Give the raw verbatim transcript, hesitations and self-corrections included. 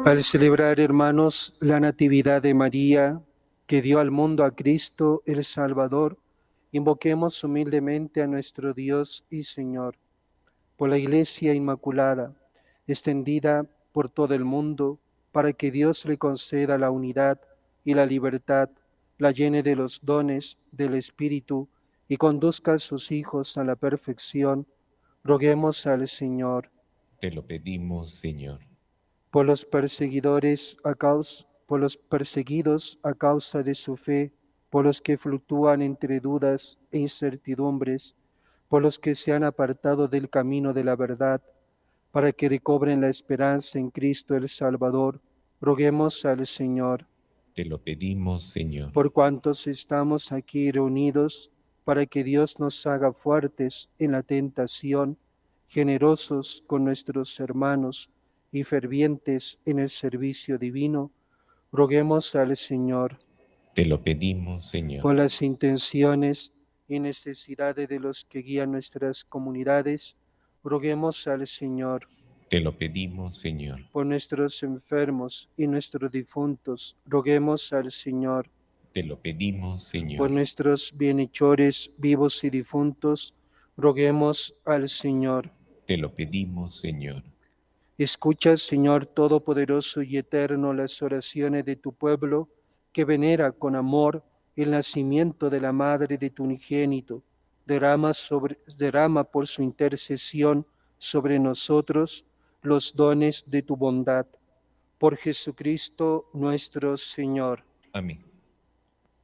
Al celebrar, hermanos, la Natividad de María, que dio al mundo a Cristo el Salvador, invoquemos humildemente a nuestro Dios y Señor, por la Iglesia Inmaculada, extendida por todo el mundo, para que Dios le conceda la unidad y la libertad, la llene de los dones del Espíritu y conduzca a sus hijos a la perfección. Roguemos al Señor. Te lo pedimos, Señor. Por los perseguidores a causa, por los perseguidos a causa de su fe, por los que fluctúan entre dudas e incertidumbres, por los que se han apartado del camino de la verdad, para que recobren la esperanza en Cristo el Salvador, roguemos al Señor. Te lo pedimos, Señor. Por cuantos estamos aquí reunidos, para que Dios nos haga fuertes en la tentación, generosos con nuestros hermanos y fervientes en el servicio divino, roguemos al Señor. Te lo pedimos, Señor. Por las intenciones y necesidades de los que guían nuestras comunidades, roguemos al Señor. Te lo pedimos, Señor. Por nuestros enfermos y nuestros difuntos, roguemos al Señor. Te lo pedimos, Señor. Por nuestros bienhechores vivos y difuntos, roguemos al Señor. Te lo pedimos, Señor. Escucha, Señor Todopoderoso y Eterno, las oraciones de tu pueblo, que venera con amor el nacimiento de la Madre de tu unigénito. Derrama, sobre, derrama por su intercesión sobre nosotros los dones de tu bondad. Por Jesucristo nuestro Señor. Amén.